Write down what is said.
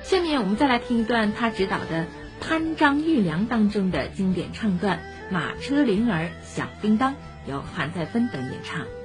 下面我们再来听一段他执导的《潘璋玉梁》当中的经典唱段《马车铃儿响叮当》，由韩再芬等演唱。